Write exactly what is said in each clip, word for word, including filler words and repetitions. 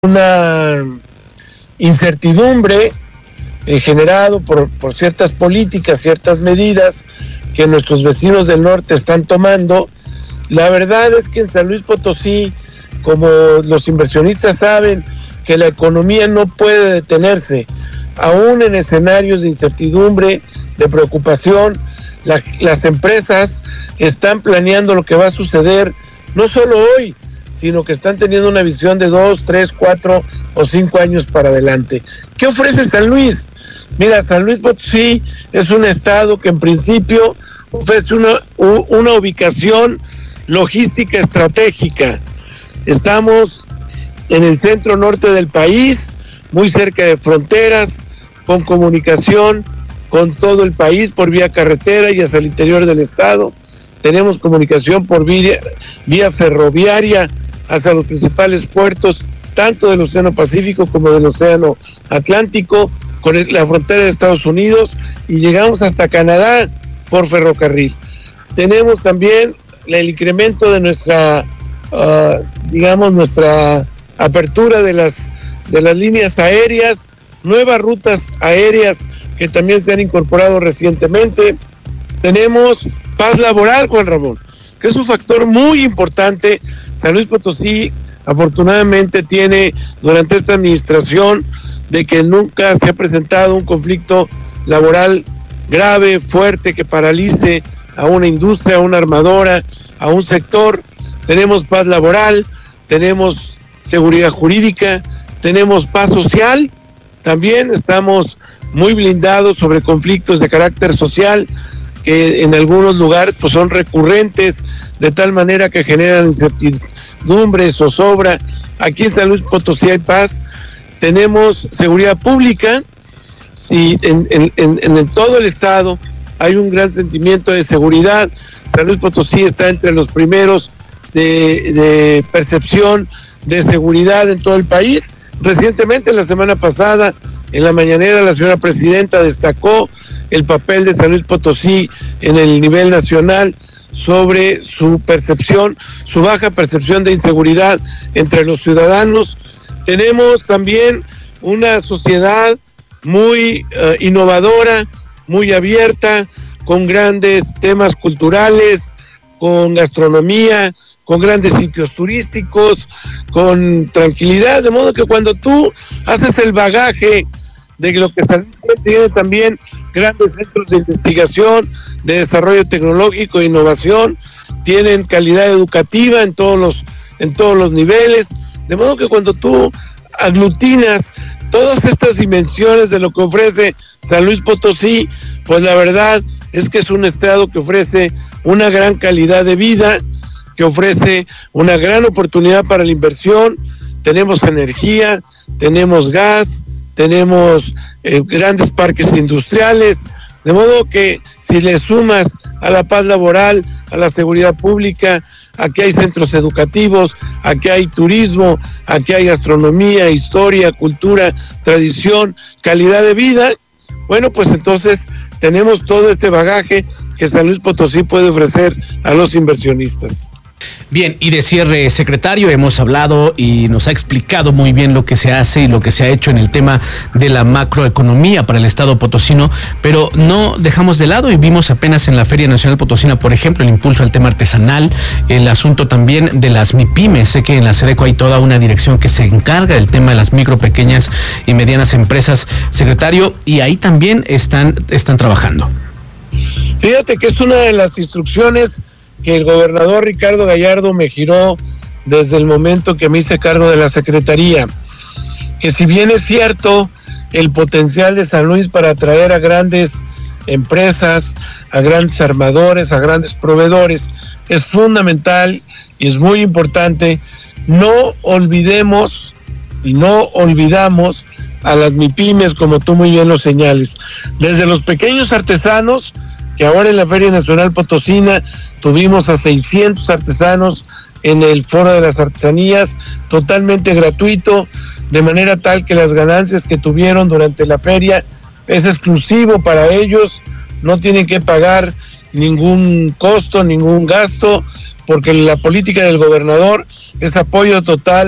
una incertidumbre eh, generado por, por ciertas políticas, ciertas medidas que nuestros vecinos del norte están tomando. La verdad es que en San Luis Potosí, como los inversionistas saben, que la economía no puede detenerse, aún en escenarios de incertidumbre, de preocupación. La, las empresas están planeando lo que va a suceder, no solo hoy, sino que están teniendo una visión de dos, tres, cuatro o cinco años para adelante. ¿Qué ofrece San Luis? Mira, San Luis Potosí es un estado que en principio ofrece una, una ubicación logística estratégica. Estamos en el centro norte del país, muy cerca de fronteras, con comunicación con todo el país por vía carretera y hacia el interior del estado. Tenemos comunicación por vía, vía ferroviaria hacia los principales puertos, tanto del Océano Pacífico como del Océano Atlántico, con la frontera de Estados Unidos, y llegamos hasta Canadá por ferrocarril. Tenemos también el incremento de nuestra, uh, digamos, nuestra apertura de las, de las líneas aéreas, nuevas rutas aéreas que también se han incorporado recientemente. Tenemos paz laboral, Juan Ramón, que es un factor muy importante. San Luis Potosí, afortunadamente, tiene durante esta administración de que nunca se ha presentado un conflicto laboral grave, fuerte, que paralice a una industria, a una armadora, a un sector. Tenemos paz laboral, tenemos seguridad jurídica, tenemos paz social. También estamos muy blindados sobre conflictos de carácter social que en algunos lugares pues son recurrentes, de tal manera que generan incertidumbre, zozobra. Aquí en San Luis Potosí hay paz. Tenemos seguridad pública y en, en, en, en todo el estado hay un gran sentimiento de seguridad. San Luis Potosí está entre los primeros de, de percepción de seguridad en todo el país. Recientemente, la semana pasada, en la mañanera, la señora presidenta destacó el papel de San Luis Potosí en el nivel nacional sobre su percepción, su baja percepción de inseguridad entre los ciudadanos. Tenemos también una sociedad muy uh, innovadora, muy abierta, con grandes temas culturales, con gastronomía, con grandes sitios turísticos, con tranquilidad, de modo que cuando tú haces el bagaje de lo que San Luis tiene también grandes centros de investigación, de desarrollo tecnológico e innovación, tienen calidad educativa en todos los, en todos los niveles, de modo que cuando tú aglutinas todas estas dimensiones de lo que ofrece San Luis Potosí, pues la verdad es que es un estado que ofrece una gran calidad de vida, que ofrece una gran oportunidad para la inversión. Tenemos energía, tenemos gas, tenemos eh, grandes parques industriales, de modo que si le sumas a la paz laboral, a la seguridad pública, aquí hay centros educativos, aquí hay turismo, aquí hay gastronomía, historia, cultura, tradición, calidad de vida, bueno, pues entonces tenemos todo este bagaje que San Luis Potosí puede ofrecer a los inversionistas. Bien, y de cierre, secretario, hemos hablado y nos ha explicado muy bien lo que se hace y lo que se ha hecho en el tema de la macroeconomía para el estado potosino, pero no dejamos de lado y vimos apenas en la Feria Nacional Potosina, por ejemplo, el impulso al tema artesanal, el asunto también de las MIPYMES. Sé que en la SEDECO hay toda una dirección que se encarga del tema de las micro, pequeñas y medianas empresas, secretario, y ahí también están, están trabajando. Fíjate que es una de las instrucciones que el gobernador Ricardo Gallardo me giró desde el momento que me hice cargo de la Secretaría, que si bien es cierto el potencial de San Luis para atraer a grandes empresas, a grandes armadores, a grandes proveedores, es fundamental y es muy importante, no olvidemos y no olvidamos a las MIPYMES, como tú muy bien lo señales, desde los pequeños artesanos, que ahora en la Feria Nacional Potosina tuvimos a seiscientos artesanos en el Foro de las Artesanías, totalmente gratuito, de manera tal que las ganancias que tuvieron durante la feria es exclusivo para ellos, no tienen que pagar ningún costo, ningún gasto, porque la política del gobernador es apoyo total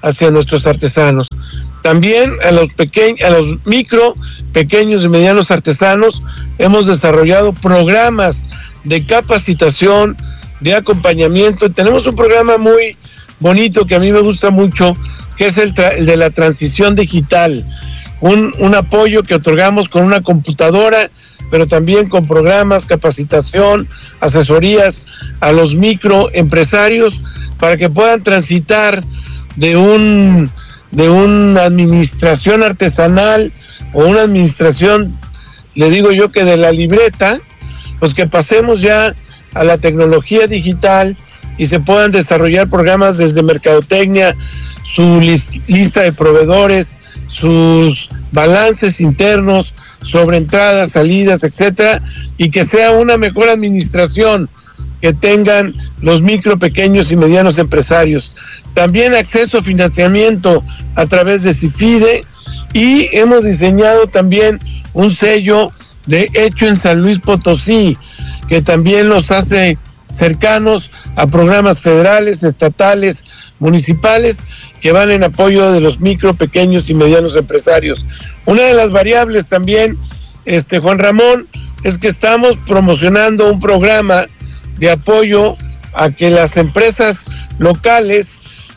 hacia nuestros artesanos. También a los pequeños, a los micro, pequeños y medianos artesanos hemos desarrollado programas de capacitación, de acompañamiento. Tenemos un programa muy bonito que a mí me gusta mucho, que es el, tra- el de la transición digital, un, un apoyo que otorgamos con una computadora, pero también con programas, capacitación, asesorías a los microempresarios para que puedan transitar de un de una administración artesanal o una administración, le digo yo que de la libreta, pues que pasemos ya a la tecnología digital y se puedan desarrollar programas desde mercadotecnia, su list, lista de proveedores, sus balances internos sobre entradas, salidas, etcétera, y que sea una mejor administración que tengan los micro, pequeños y medianos empresarios. También acceso a financiamiento a través de CIFIDE, y hemos diseñado también un sello de Hecho en San Luis Potosí, que también los hace cercanos a programas federales, estatales, municipales, que van en apoyo de los micro, pequeños y medianos empresarios. Una de las variables también, este Juan Ramón, es que estamos promocionando un programa de apoyo a que las empresas locales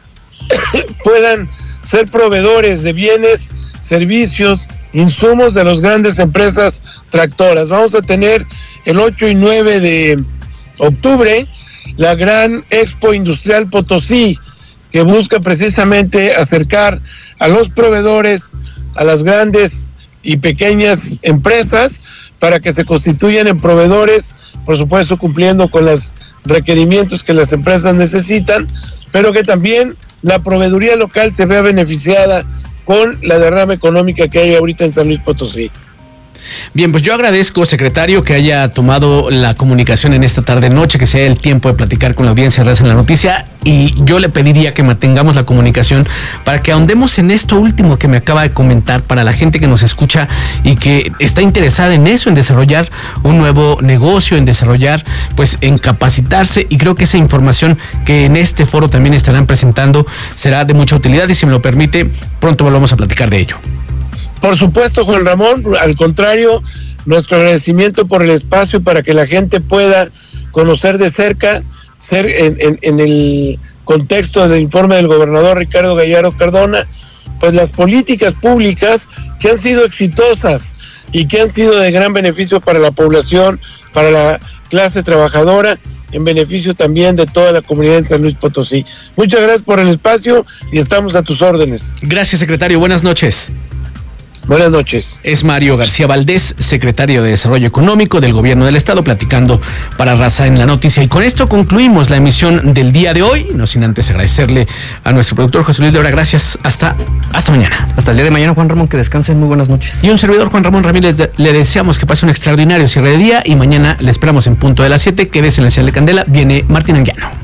puedan ser proveedores de bienes, servicios, insumos de las grandes empresas tractoras. Vamos a tener el ocho y nueve de octubre la gran Expo Industrial Potosí, que busca precisamente acercar a los proveedores, a las grandes y pequeñas empresas, para que se constituyan en proveedores, por supuesto cumpliendo con los requerimientos que las empresas necesitan, pero que también la proveeduría local se vea beneficiada con la derrama económica que hay ahorita en San Luis Potosí. Bien, pues yo agradezco, secretario, que haya tomado la comunicación en esta tarde-noche, que se haya el tiempo de platicar con la audiencia de Raza en la Noticia, y yo le pediría que mantengamos la comunicación para que ahondemos en esto último que me acaba de comentar, para la gente que nos escucha y que está interesada en eso, en desarrollar un nuevo negocio, en desarrollar, pues en capacitarse, y creo que esa información que en este foro también estarán presentando será de mucha utilidad, y si me lo permite, pronto volvamos a platicar de ello. Por supuesto, Juan Ramón, al contrario, nuestro agradecimiento por el espacio para que la gente pueda conocer de cerca, ser en, en, en el contexto del informe del gobernador Ricardo Gallardo Cardona, pues las políticas públicas que han sido exitosas y que han sido de gran beneficio para la población, para la clase trabajadora, en beneficio también de toda la comunidad de San Luis Potosí. Muchas gracias por el espacio y estamos a tus órdenes. Gracias, secretario. Buenas noches. Buenas noches. Es Mario García Valdés, secretario de Desarrollo Económico del Gobierno del Estado, platicando para Raza en la Noticia. Y con esto concluimos la emisión del día de hoy, no sin antes agradecerle a nuestro productor José Luis Leora. Gracias. Hasta, hasta mañana. Hasta el día de mañana, Juan Ramón, que descansen. Muy buenas noches. Y un servidor, Juan Ramón Ramírez, le deseamos que pase un extraordinario cierre de día, y mañana le esperamos en punto de las siete. Quédese en la señal de Candela. Viene Martín Anguiano.